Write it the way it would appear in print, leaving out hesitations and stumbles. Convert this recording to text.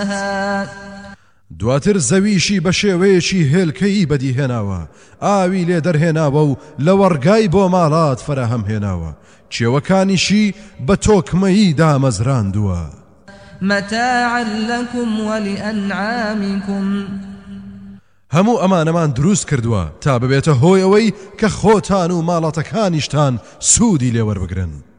دَسَاهَا دواتر زەویشی بە شێوەیەکی هێلکەیی بەدیهێناوە ئاوی لێ دەرهێناوە و لە وەڕگای بۆ ماڵات فەراهەم هێناوە کێوەکانیشی بە تۆکمەیی دامەزراندووە متاعا لكم ولأنعامكم هەموو ئەمانەمان دروست کردووە تا ببێتە هۆی ئەوەی کە خۆتان و ماڵاتەکانیشتان سوودی لێوەربگرن